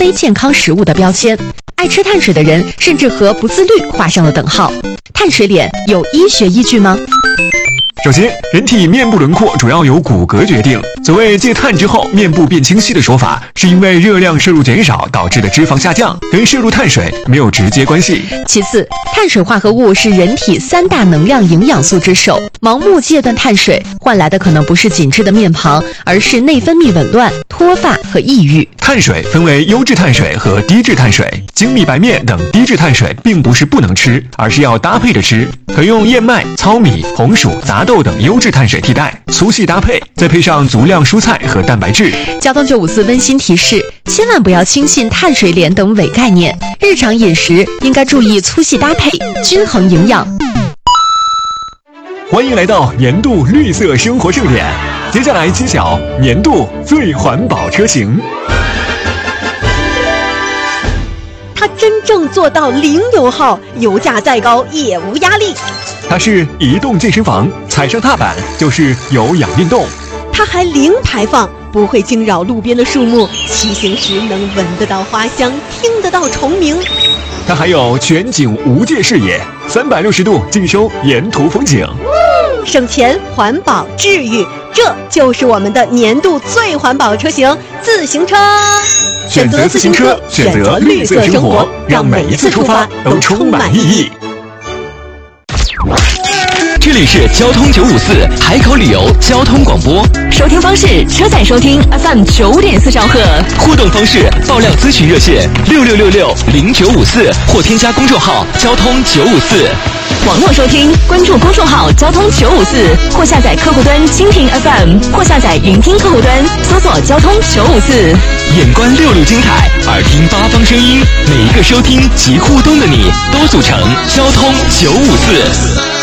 非健康食物的标签。爱吃碳水的人甚至和不自律画上了等号。碳水脸有医学依据吗？ 首先，人体面部轮廓主要由骨骼决定。所谓戒碳之后面部变清晰的说法，是因为热量摄入减少导致的脂肪下降，跟摄入碳水没有直接关系。 其次，碳水化合物是人体3大能量营养素之首，盲目戒断碳水换来的可能不是紧致的面庞，而是内分泌紊乱、脱发和抑郁。 碳水分为优质碳水和低质碳水，精米白面等低质碳水并不是不能吃，而是要搭配着吃，可用燕麦、糙米、红薯、杂豆等优质碳水替代，粗细搭配，再配上足量蔬菜和蛋白质。 交通954温馨提示：千万不要轻信碳水脸等伪概念，日常饮食应该注意粗细搭配，均衡营养。 欢迎来到年度绿色生活盛典，接下来揭晓年度最环保车型。 它真正做到零油耗，油价再高也无压力。 它是移动健身房，踩上踏板就是有氧运动。 它还零排放，不会惊扰路边的树木，骑行时能闻得到花香，听得到虫鸣。 它还有全景无界视野，360度尽收沿途风景。 省钱、环保、治愈，这就是我们的年度最环保车型——自行车。 选择自行车，选择绿色生活，让每一次出发都充满意义。 这里是交通954海口旅游交通广播， 收听方式：车载收听 FM 9.4兆赫， 互动方式：爆料咨询热线66660954或添加公众号交通954。 网络收听，关注公众号交通954，或下载客户端蜻蜓 FM， 或下载云听客户端，搜索交通954。 眼观66精彩，耳听8方声音，每一个收听及互动的你，都组成交通954。